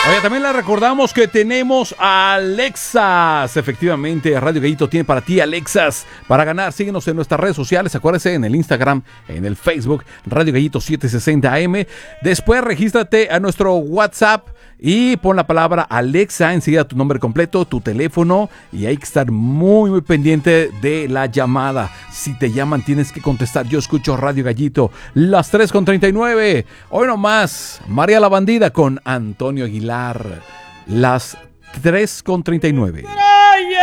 Oye, también le recordamos que tenemos a Alexas. Efectivamente, Radio Gallito tiene para ti Alexas para ganar. Síguenos en nuestras redes sociales. Acuérdese, en el Instagram, en el Facebook, Radio Gallito 760 AM. Después regístrate a nuestro WhatsApp y pon la palabra Alexa, enseguida tu nombre completo, tu teléfono, y hay que estar muy, muy pendiente de la llamada. Si te llaman, tienes que contestar. Yo escucho Radio Gallito, las 3:39. Hoy nomás, María la Bandida con Antonio Aguilar, las 3:39.